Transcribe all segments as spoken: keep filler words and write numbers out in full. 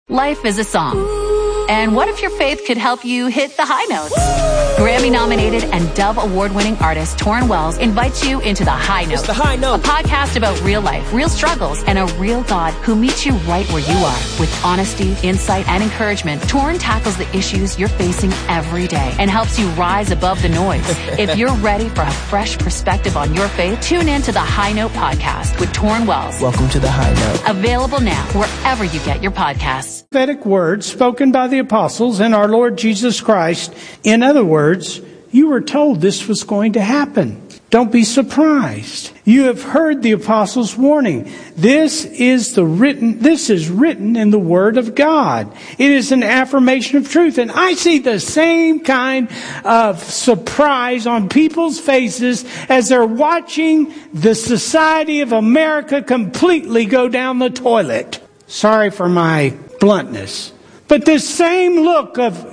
Life is a song. And what if your faith could help you hit the high notes? Grammy-nominated and Dove Award-winning artist Torrin Wells invites you into The High Note. It's The High Note. A podcast about real life, real struggles, and a real God who meets you right where you are. With honesty, insight, and encouragement, Torrin tackles the issues you're facing every day and helps you rise above the noise. If you're ready for a fresh perspective on your faith, tune in to The High Note podcast with Torrin Wells. Welcome to The High Note. Available now wherever you get your podcasts. Prophetic words spoken by the apostles and our Lord Jesus Christ. In other words, you were told this was going to happen. Don't be surprised. You have heard the apostles' warning. This is the written, this is written in the Word of God. It is an affirmation of truth. And I see the same kind of surprise on people's faces as they're watching the society of America completely go down the toilet. Sorry for my bluntness. But this same look of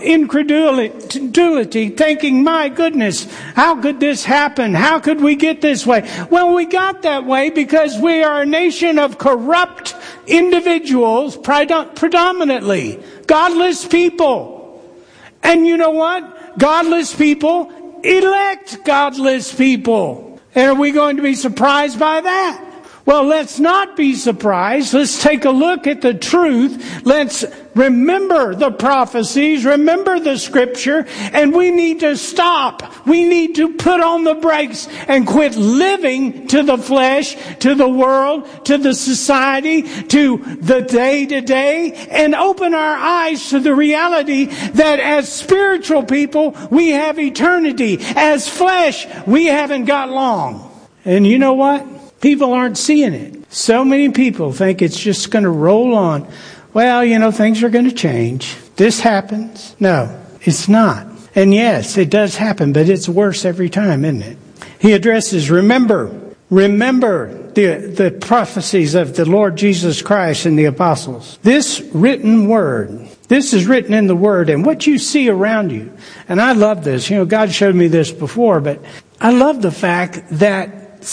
incredulity, thinking, my goodness, how could this happen? How could we get this way? Well, we got that way because we are a nation of corrupt individuals, predominantly godless people. And you know what? Godless people elect godless people. And are we going to be surprised by that? Well, let's not be surprised. Let's take a look at the truth. Let's remember the prophecies, remember the scripture, and we need to stop. We need to put on the brakes and quit living to the flesh, to the world, to the society, to the day-to-day, and open our eyes to the reality that as spiritual people, we have eternity. As flesh, we haven't got long. And you know what? People aren't seeing it. So many people think it's just going to roll on. Well, you know, things are going to change. This happens. No, it's not. And yes, it does happen, but it's worse every time, isn't it? He addresses, remember, remember the, the prophecies of the Lord Jesus Christ and the apostles. This written word, this is written in the Word, and what you see around you. And I love this. You know, God showed me this before, but I love the fact that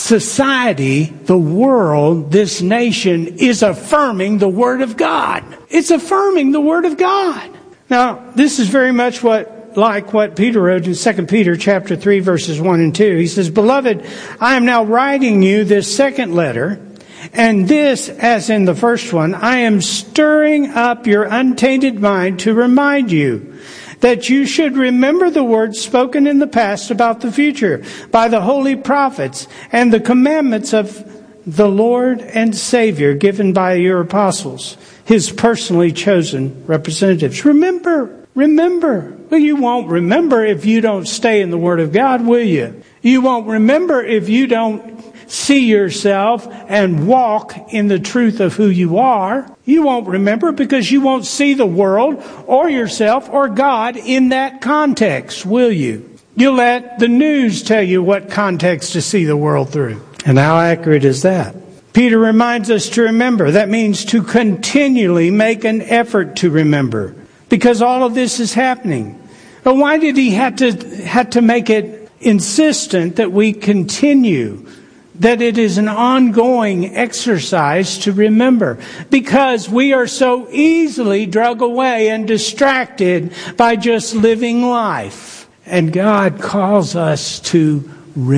society, the world, this nation is affirming the Word of God. It's affirming the Word of God. Now, this is very much what, like what Peter wrote in Second Peter chapter three, verses one and two. He says, Beloved, I am now writing you this second letter, and this, as in the first one, I am stirring up your untainted mind to remind you that you should remember the words spoken in the past about the future by the holy prophets and the commandments of the Lord and Savior given by your apostles, his personally chosen representatives. Remember, remember. Well, you won't remember if you don't stay in the Word of God, will you? You won't remember if you don't see yourself and walk in the truth of who you are. You won't remember because you won't see the world or yourself or God in that context, will you? You'll let the news tell you what context to see the world through. And how accurate is that? Peter reminds us to remember. That means to continually make an effort to remember, because all of this is happening. But why did he have to have to make it insistent that we continue? That it is an ongoing exercise to remember, because we are so easily drug away and distracted by just living life. And God calls us to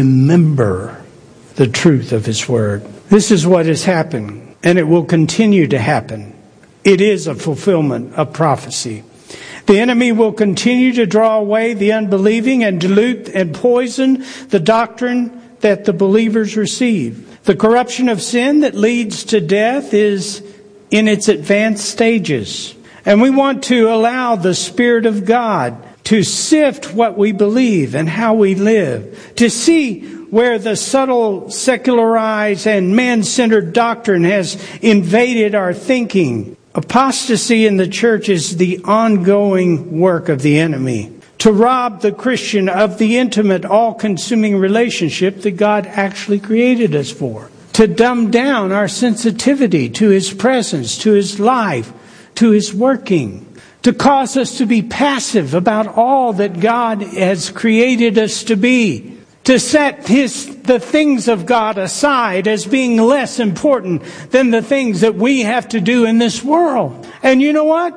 remember the truth of His Word. This is what has happened, and it will continue to happen. It is a fulfillment of prophecy. The enemy will continue to draw away the unbelieving and dilute and poison the doctrine that the believers receive. The corruption of sin that leads to death is in its advanced stages. And we want to allow the Spirit of God to sift what we believe and how we live, to see where the subtle, secularized, and man-centered doctrine has invaded our thinking. Apostasy in the church is the ongoing work of the enemy to rob the Christian of the intimate, all-consuming relationship that God actually created us for. To dumb down our sensitivity to His presence, to His life, to His working. To cause us to be passive about all that God has created us to be. To set his the things of God aside as being less important than the things that we have to do in this world. And you know what?